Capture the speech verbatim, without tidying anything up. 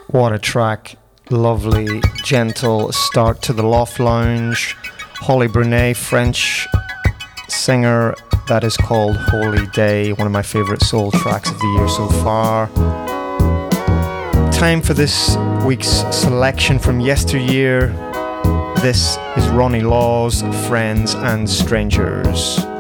What a track. Lovely, gentle start to the Loft Lounge. Holly Brunet, French singer, that is called Holy Day, one of my favourite soul tracks of the year so far. Time for this week's selection from yesteryear. This is Ronnie Laws, Friends and Strangers.